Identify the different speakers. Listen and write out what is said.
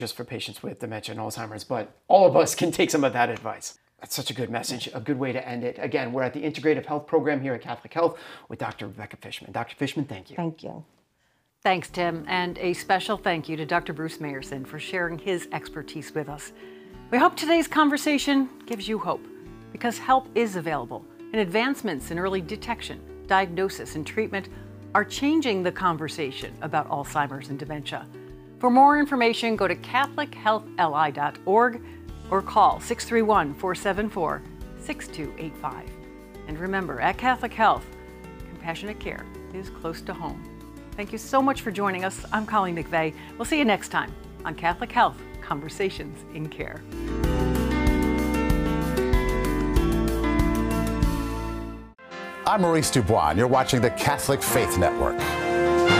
Speaker 1: just for patients with dementia and Alzheimer's, but all of us can take some of that advice. That's such a good message, a good way to end it. Again, we're at the Integrative Health Program here at Catholic Health with Dr. Rebecca Fishman. Dr. Fishman, thank you.
Speaker 2: Thank you.
Speaker 3: Thanks, Tim, and a special thank you to Dr. Bruce Mayerson for sharing his expertise with us. We hope today's conversation gives you hope, because help is available, and advancements in early detection, diagnosis, and treatment are changing the conversation about Alzheimer's and dementia. For more information, go to catholichealthli.org or call 631-474-6285. And remember, at Catholic Health, compassionate care is close to home. Thank you so much for joining us. I'm Colleen McVeigh. We'll see you next time on Catholic Health Conversations in Care.
Speaker 4: I'm Maurice Dubois, and you're watching the Catholic Faith Network.